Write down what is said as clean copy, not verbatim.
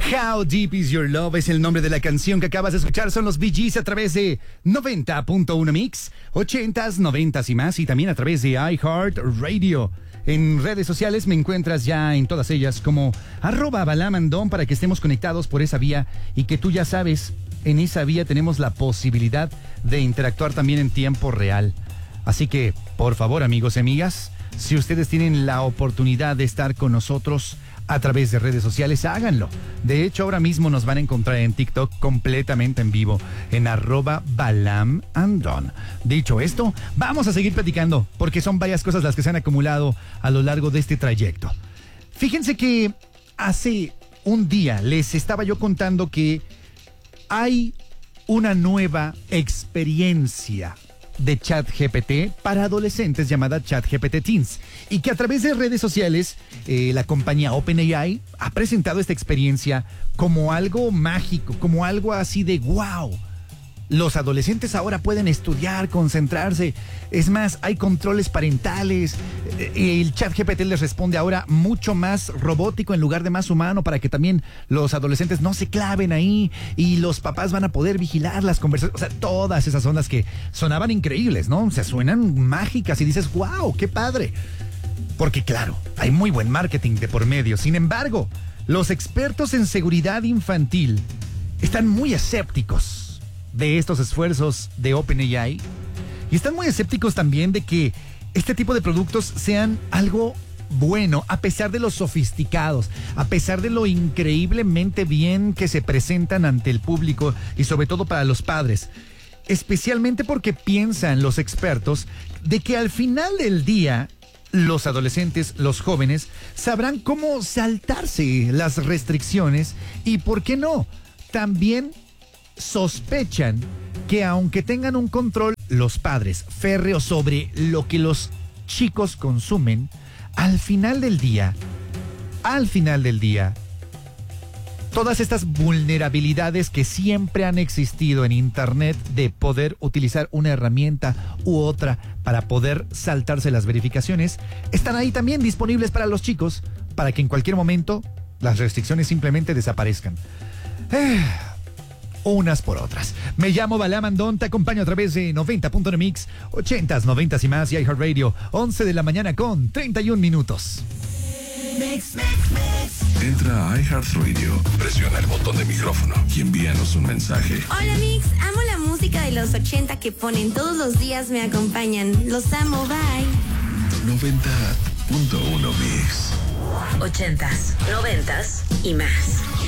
How Deep Is Your Love es el nombre de la canción que acabas de escuchar. Son los Bee Gees a través de 90.1 Mix, 80s, 90s y más, y también a través de iHeartRadio. En redes sociales me encuentras ya en todas ellas como @balamandon para que estemos conectados por esa vía y que tú ya sabes, en esa vía tenemos la posibilidad de interactuar también en tiempo real. Así que, por favor, amigos y amigas, si ustedes tienen la oportunidad de estar con nosotros a través de redes sociales, háganlo. De hecho, ahora mismo nos van a encontrar en TikTok completamente en vivo, en @balamandon. Dicho esto, vamos a seguir platicando, porque son varias cosas las que se han acumulado a lo largo de este trayecto. Fíjense que hace un día les estaba yo contando que hay una nueva experiencia de ChatGPT para adolescentes llamada ChatGPT Teens, y que a través de redes sociales la compañía OpenAI ha presentado esta experiencia como algo mágico, como algo así de wow. Los adolescentes ahora pueden estudiar, concentrarse. Es más, hay controles parentales. El ChatGPT les responde ahora mucho más robótico en lugar de más humano, para que también los adolescentes no se claven ahí y los papás van a poder vigilar las conversaciones. O sea, todas esas ondas que sonaban increíbles, ¿no? O sea, suenan mágicas y dices, wow, qué padre. Porque claro, hay muy buen marketing de por medio. Sin embargo, los expertos en seguridad infantil están muy escépticos de estos esfuerzos de OpenAI, y están muy escépticos también de que este tipo de productos sean algo bueno, a pesar de los sofisticados, a pesar de lo increíblemente bien que se presentan ante el público y sobre todo para los padres, especialmente porque piensan los expertos de que al final del día los adolescentes, los jóvenes, sabrán cómo saltarse las restricciones y, ¿por qué no?, también sospechan que aunque tengan un control los padres férreo sobre lo que los chicos consumen, al final del día, todas estas vulnerabilidades que siempre han existido en Internet de poder utilizar una herramienta u otra para poder saltarse las verificaciones, están ahí también disponibles para los chicos, para que en cualquier momento las restricciones simplemente desaparezcan. Unas por otras. Me llamo Balamandon, te acompaño a través de 90.1 Mix, 80s, 90s y más, y iHeartRadio, 11 de la mañana con 31 minutos. Entra a iHeartRadio, presiona el botón de micrófono y envíanos un mensaje. Hola Mix, amo la música de los 80 que ponen todos los días, me acompañan. Los amo, bye. 90.1 Mix. 80s, 90s y más.